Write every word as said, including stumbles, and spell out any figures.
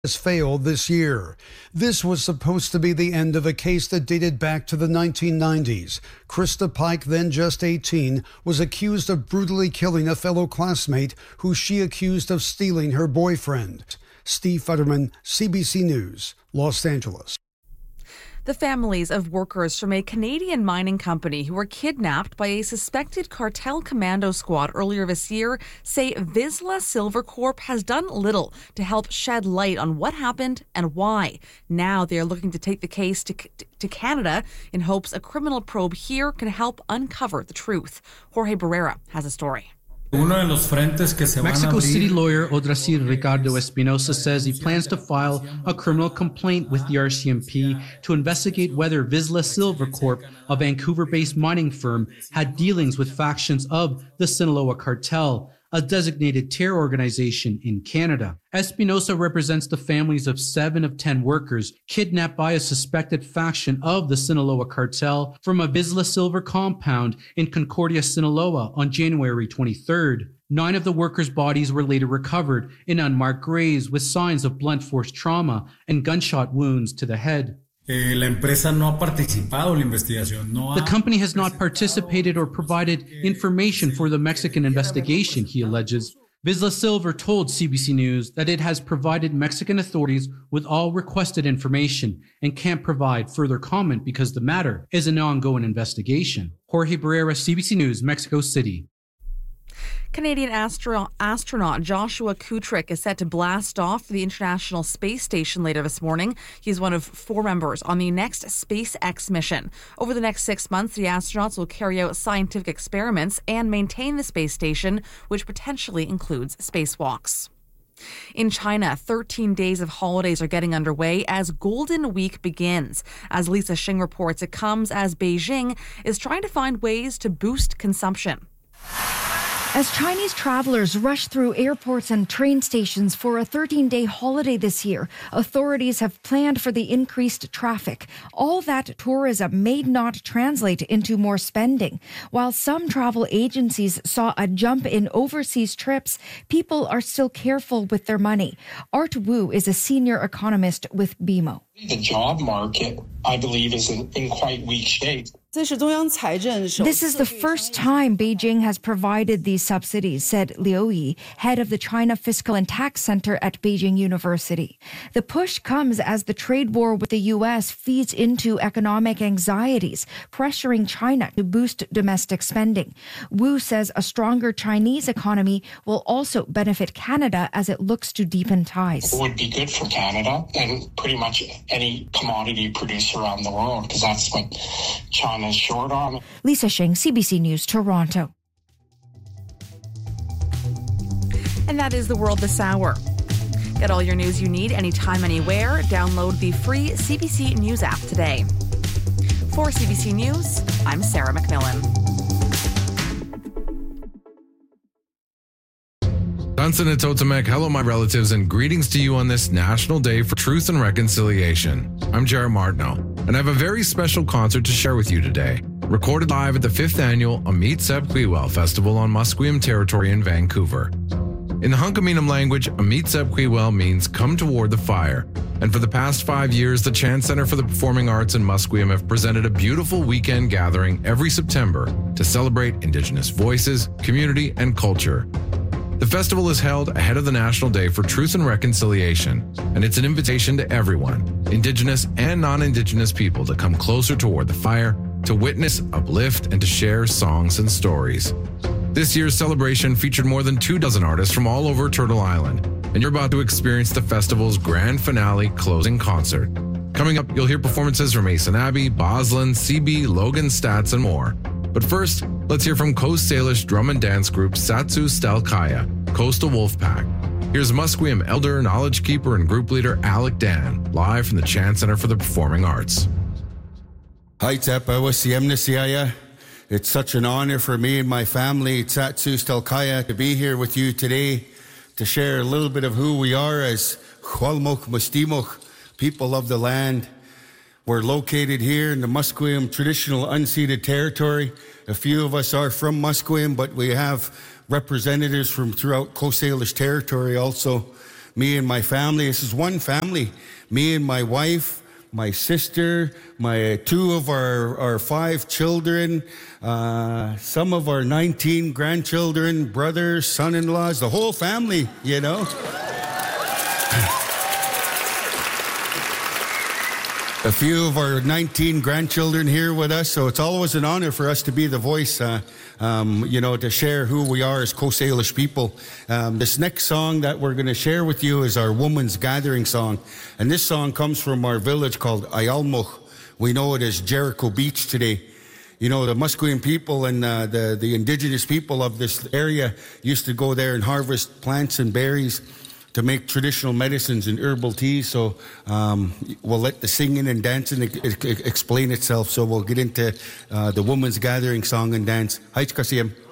has failed this year. This was supposed to be the end of a case that dated back to the nineteen nineties. Krista Pike, then just eighteen, was accused of brutally killing a fellow classmate who she accused of stealing her boyfriend. Steve Futterman, C B C News, Los Angeles. The families of workers from a Canadian mining company who were kidnapped by a suspected cartel commando squad earlier this year say Vizsla Silvercorp has done little to help shed light on what happened and why. Now they are looking to take the case to, to Canada in hopes a criminal probe here can help uncover the truth. Jorge Barrera has a story. Mexico City lawyer Odrasil Ricardo Espinosa says he plans to file a criminal complaint with the R C M P to investigate whether Vizsla Silvercorp, a Vancouver-based mining firm, had dealings with factions of the Sinaloa cartel, a designated terror organization in Canada. Espinosa represents the families of seven of ten workers kidnapped by a suspected faction of the Sinaloa cartel from a Vizsla Silver compound in Concordia, Sinaloa on January twenty-third. Nine of the workers' bodies were later recovered in unmarked graves with signs of blunt force trauma and gunshot wounds to the head. The company has not participated or provided information for the Mexican investigation, he alleges. Vizsla Silver told C B C News that it has provided Mexican authorities with all requested information and can't provide further comment because the matter is an ongoing investigation. Jorge Barrera, C B C News, Mexico City. Canadian astro- astronaut Joshua Kutrick is set to blast off for the International Space Station later this morning. He's one of four members on the next SpaceX mission. Over the next six months, the astronauts will carry out scientific experiments and maintain the space station, which potentially includes spacewalks. In China, thirteen days of holidays are getting underway as Golden Week begins. As Lisa Shing reports, it comes as Beijing is trying to find ways to boost consumption. As Chinese travelers rush through airports and train stations for a thirteen-day holiday this year, authorities have planned for the increased traffic. All that tourism may not translate into more spending. While some travel agencies saw a jump in overseas trips, people are still careful with their money. Art Wu is a senior economist with B M O. The job market, I believe, is in, in quite weak shape. This is the first time Beijing has provided these subsidies, said Liu Yi, head of the China Fiscal and Tax Center at Beijing University. The push comes as the trade war with the U S feeds into economic anxieties, pressuring China to boost domestic spending. Wu says a stronger Chinese economy will also benefit Canada as it looks to deepen ties. It would be good for Canada and pretty much any commodity producer around the world, because that's what China is short on. Lisa Shing, C B C News, Toronto. And that is the world this hour. Get all your news you need anytime, anywhere. Download the free C B C News app today. For C B C News, I'm Sarah McMillan. Dunson and Totemek, hello my relatives, and greetings to you on this National Day for Truth and Reconciliation. I'm Jared Martineau, and I have a very special concert to share with you today. Recorded live at the fifth annual Amit Seb Quiwel Festival on Musqueam territory in Vancouver. In the Hunkaminam language, Amit Seb Quiwel means come toward the fire. And for the past five years, the Chan Center for the Performing Arts in Musqueam have presented a beautiful weekend gathering every September to celebrate Indigenous voices, community, and culture. The festival is held ahead of the National Day for Truth and Reconciliation, and it's an invitation to everyone, Indigenous and non-Indigenous people, to come closer toward the fire, to witness, uplift, and to share songs and stories. This year's celebration featured more than two dozen artists from all over Turtle Island, and you're about to experience the festival's grand finale closing concert. Coming up, you'll hear performances from Mason Abbey, Boslin, C B, Logan Stats, and more. But first, let's hear from Coast Salish drum and dance group Satsu Stelkaya, Coastal Wolfpack. Here's Musqueam elder, knowledge keeper, and group leader Alec Dan, live from the Chan Center for the Performing Arts. Hi, Tepa. It's such an honor for me and my family, Satsu Stelkaya, to be here with you today to share a little bit of who we are as Hualmok Mustimok, people of the land. We're located here in the Musqueam traditional unceded territory. A few of us are from Musqueam, but we have representatives from throughout Coast Salish territory also. me and my family. This is one family. Me and my wife, my sister, my two of our, our five children, uh, some of our nineteen grandchildren, brothers, son-in-laws, the whole family, you know. A few of our nineteen grandchildren here with us, so it's always an honor for us to be the voice, uh, um, you know, to share who we are as Coast Salish people. Um, this next song that we're going to share with you is our Women's Gathering song, and this song comes from our village called Ayalmuch. We know it as Jericho Beach today. You know, the Musqueam people and uh, the, the indigenous people of this area used to go there and harvest plants and berries to make traditional medicines and herbal teas. So um, we'll let the singing and dancing e- e- explain itself. So we'll get into uh, the Women's Gathering song and dance. Haich Kasiyam.